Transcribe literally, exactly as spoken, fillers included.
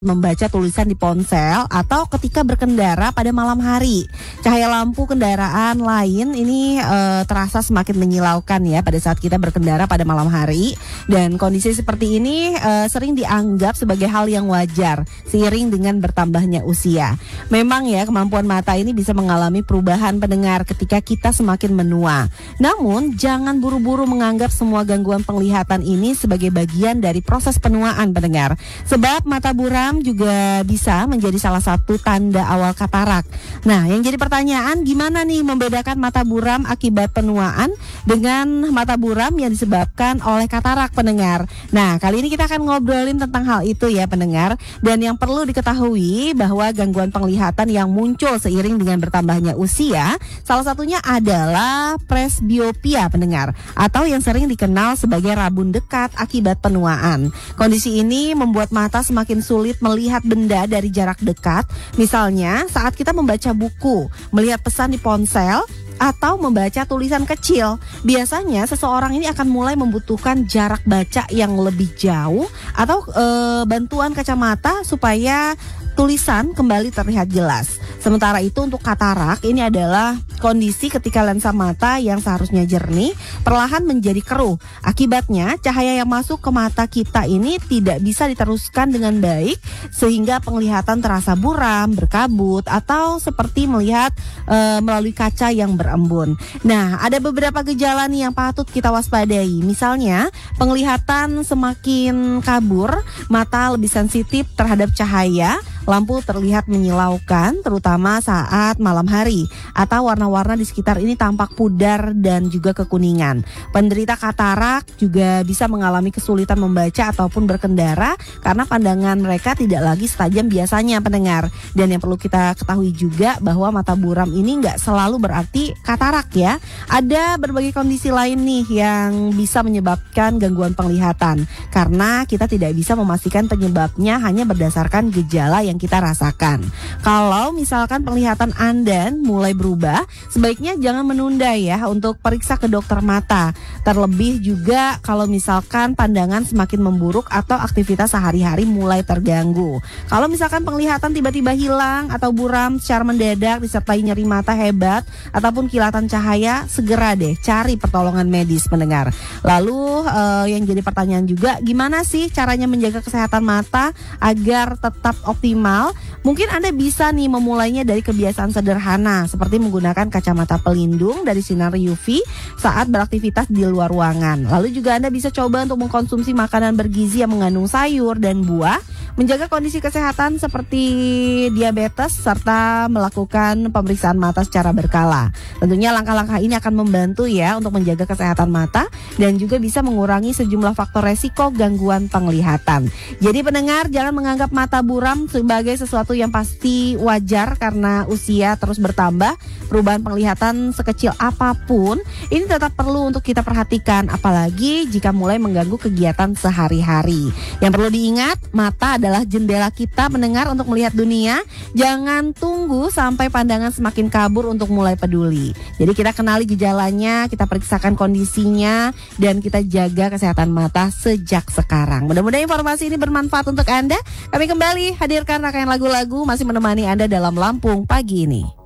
membaca tulisan di ponsel atau ketika berkendara pada malam hari. Cahaya lampu kendaraan lain ini e, terasa semakin menyilaukan ya pada saat kita berkendara pada malam hari, dan kondisi seperti ini e, sering dianggap sebagai hal yang wajar seiring dengan bertambahnya usia. Memang ya, kemampuan mata ini bisa mengalami perubahan pendengar ketika kita semakin menua. Namun jangan buru-buru menganggap semua gangguan penglihatan ini sebagai bagian dari proses penuaan pendengar, sebab mata buram juga bisa menjadi salah satu tanda awal katarak. Nah, yang jadi pertanyaan, gimana nih membedakan mata buram akibat penuaan dengan mata buram yang disebabkan oleh katarak pendengar? Nah, kali ini kita akan ngobrolin tentang hal itu ya pendengar. Dan yang perlu diketahui bahwa gangguan penglihatan yang muncul seiring dengan bertambahnya usia, salah satunya adalah presbiopia pendengar, atau yang sering dikenal sebagai rabun dekat akibat penuaan. Kondisi ini membuat mata semakin sulit melihat benda dari jarak dekat, misalnya saat kita membaca buku, melihat pesan di ponsel, atau membaca tulisan kecil. Biasanya seseorang ini akan mulai membutuhkan jarak baca yang lebih jauh atau e, bantuan kacamata supaya tulisan kembali terlihat jelas. Sementara itu untuk katarak, ini adalah kondisi ketika lensa mata yang seharusnya jernih perlahan menjadi keruh. Akibatnya cahaya yang masuk ke mata kita ini tidak bisa diteruskan dengan baik, sehingga penglihatan terasa buram, berkabut, atau seperti melihat e, melalui kaca yang berembun. Nah, ada beberapa gejala nih yang patut kita waspadai. Misalnya penglihatan semakin kabur, mata lebih sensitif terhadap cahaya, lampu terlihat menyilaukan terutama saat malam hari, atau warna-warna di sekitar ini tampak pudar dan juga kekuningan. Penderita katarak juga bisa mengalami kesulitan membaca ataupun berkendara karena pandangan mereka tidak lagi setajam biasanya pendengar. Dan yang perlu kita ketahui juga bahwa mata buram ini nggak selalu berarti katarak ya. Ada berbagai kondisi lain nih yang bisa menyebabkan gangguan penglihatan, karena kita tidak bisa memastikan penyebabnya hanya berdasarkan gejala yang kita rasakan. Kalau misalkan penglihatan Anda mulai berubah, sebaiknya jangan menunda ya untuk periksa ke dokter mata. Terlebih juga kalau misalkan pandangan semakin memburuk atau aktivitas sehari-hari mulai terganggu. Kalau misalkan penglihatan tiba-tiba hilang atau buram secara mendadak disertai nyeri mata hebat ataupun kilatan cahaya, segera deh cari pertolongan medis pendengar. Lalu eh, yang jadi pertanyaan juga, gimana sih caranya menjaga kesehatan mata agar tetap optimal? Mungkin Anda bisa nih memulainya dari kebiasaan sederhana seperti menggunakan kacamata pelindung dari sinar U V saat beraktivitas di luar ruangan. Lalu juga Anda bisa coba untuk mengkonsumsi makanan bergizi yang mengandung sayur dan buah, menjaga kondisi kesehatan seperti diabetes, serta melakukan pemeriksaan mata secara berkala. Tentunya langkah-langkah ini akan membantu ya untuk menjaga kesehatan mata dan juga bisa mengurangi sejumlah faktor resiko gangguan penglihatan. Jadi pendengar, jangan menganggap mata buram sebagai sesuatu yang pasti wajar karena usia terus bertambah. Perubahan penglihatan sekecil apapun ini tetap perlu untuk kita perhatikan, apalagi jika mulai mengganggu kegiatan sehari-hari. Yang perlu diingat, mata adalah jendela kita mendengar untuk melihat dunia. Jangan tunggu sampai pandangan semakin kabur untuk mulai peduli. Jadi kita kenali gejalanya, kita periksakan kondisinya, dan kita jaga kesehatan mata sejak sekarang. Mudah-mudahan informasi ini bermanfaat untuk Anda. Kami kembali hadirkan rangkaian lagu-lagu masih menemani Anda dalam Lampung pagi ini.